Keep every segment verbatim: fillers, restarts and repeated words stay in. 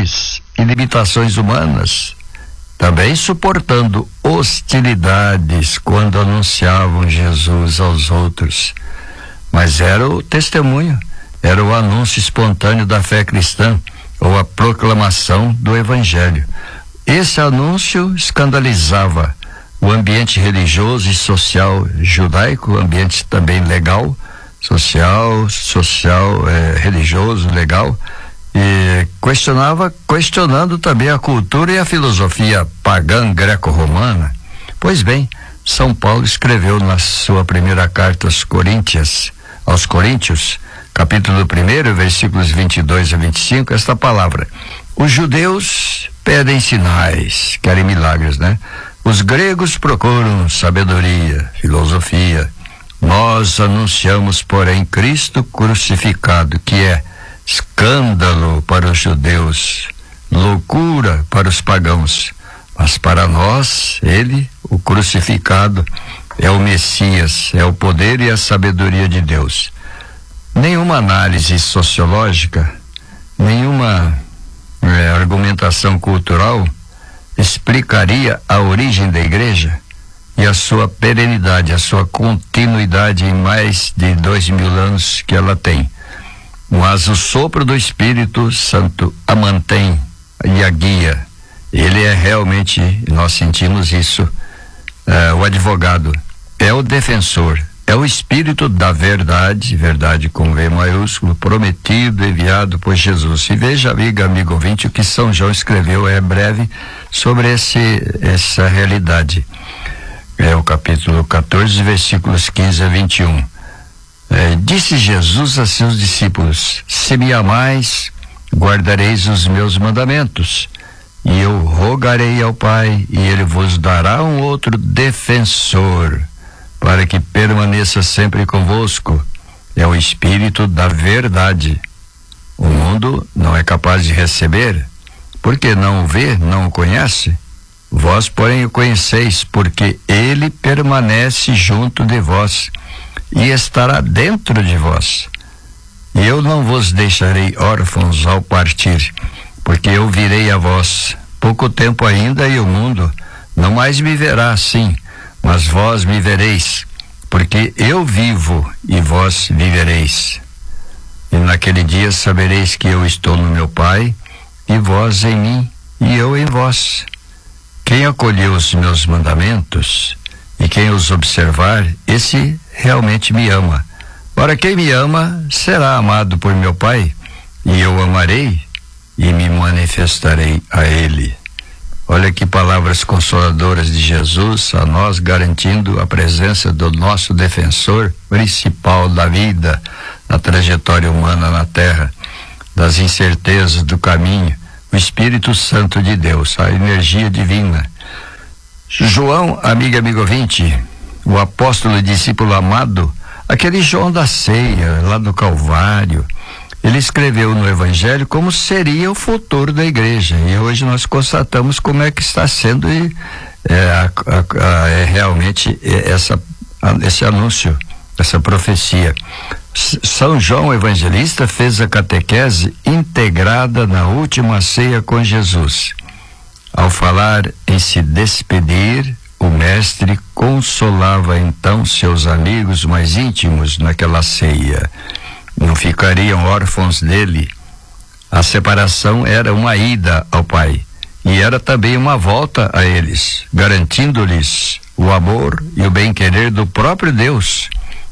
dores e limitações humanas, também suportando hostilidades quando anunciavam Jesus aos outros. Mas era o testemunho, era o anúncio espontâneo da fé cristã, ou a proclamação do Evangelho. Esse anúncio escandalizava o ambiente religioso e social judaico, o ambiente também legal, social, social, eh, religioso, legal, e questionava, questionando também a cultura e a filosofia pagã greco-romana. Pois bem, São Paulo escreveu na sua primeira carta aos Coríntios, aos Coríntios, capítulo primeiro, versículos vinte e dois a vinte e cinco, esta palavra: os judeus pedem sinais, querem milagres, né? Os gregos procuram sabedoria, filosofia. Nós anunciamos, porém, Cristo crucificado, que é escândalo para os judeus, loucura para os pagãos, mas para nós, ele, o crucificado, é o Messias, é o poder e a sabedoria de Deus. Nenhuma análise sociológica, nenhuma é, argumentação cultural explicaria a origem da igreja e a sua perenidade, a sua continuidade em mais de dois mil anos que ela tem. Mas o sopro do Espírito Santo a mantém e a guia. Ele é realmente, nós sentimos isso, é, o advogado, é o defensor, é o Espírito da verdade, verdade com V maiúsculo, prometido, enviado por Jesus. E veja, amiga, amigo ouvinte, o que São João escreveu, é breve, sobre esse, essa realidade. É o capítulo quatorze, versículos quinze a vinte e um. É, disse Jesus a seus discípulos: se me amais, guardareis os meus mandamentos, e eu rogarei ao Pai, e ele vos dará um outro defensor, para que permaneça sempre convosco. É o Espírito da verdade. O mundo não é capaz de receber, porque não o vê, não o conhece. Vós, porém, o conheceis, porque ele permanece junto de vós e estará dentro de vós. E eu não vos deixarei órfãos ao partir, porque eu virei a vós. Pouco tempo ainda e o mundo não mais me verá assim, mas vós me vereis, porque eu vivo e vós vivereis. E naquele dia sabereis que eu estou no meu Pai, e vós em mim, e eu em vós. Quem acolheu os meus mandamentos, e quem os observar, esse realmente me ama. Ora, quem me ama será amado por meu Pai, e eu amarei e me manifestarei a ele. Olha que palavras consoladoras de Jesus a nós, garantindo a presença do nosso defensor principal da vida, da trajetória humana na terra, das incertezas do caminho, o Espírito Santo de Deus, a energia divina. João, amiga, amigo ouvinte, o apóstolo e discípulo amado, aquele João da ceia, lá do Calvário, ele escreveu no Evangelho como seria o futuro da igreja, e hoje nós constatamos como é que está sendo e, é, a, a, a, é realmente essa, esse anúncio, essa profecia. São João Evangelista fez a catequese integrada na última ceia com Jesus. Ao falar em se despedir, o mestre consolava então seus amigos mais íntimos naquela ceia. Não ficariam órfãos dele. A separação era uma ida ao Pai, e era também uma volta a eles, garantindo-lhes o amor e o bem-querer do próprio Deus.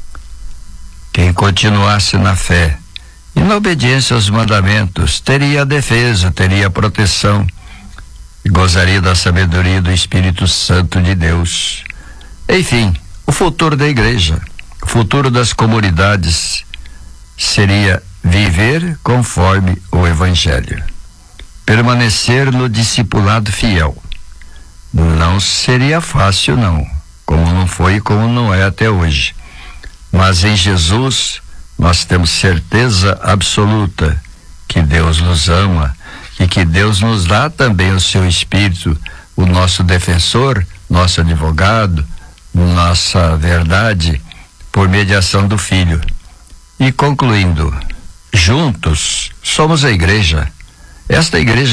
Quem continuasse na fé e na obediência aos mandamentos teria a defesa, teria a proteção, e gozaria da sabedoria do Espírito Santo de Deus. Enfim, o futuro da igreja, o futuro das comunidades seria viver conforme o Evangelho, permanecer no discipulado fiel. Não seria fácil, não, como não foi e como não é até hoje. Mas em Jesus nós temos certeza absoluta que Deus nos ama e que Deus nos dá também o seu Espírito, o nosso defensor, nosso advogado, nossa verdade, por mediação do Filho. E concluindo, juntos somos a igreja. Esta igreja